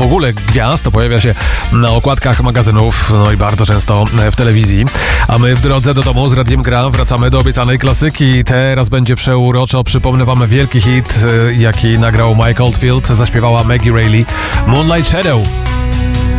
ogóle gwiazd, to pojawia się na okładkach magazynów, no i bardzo często w telewizji. A my w drodze do domu z Radiem Gra wracamy do obiecanej klasyki. Teraz będzie przeuroczo. Przypomnę wam wielki hit, jaki nagrał Mike Oldfield, zaśpiewała Maggie Reilly, Moonlight Shadow.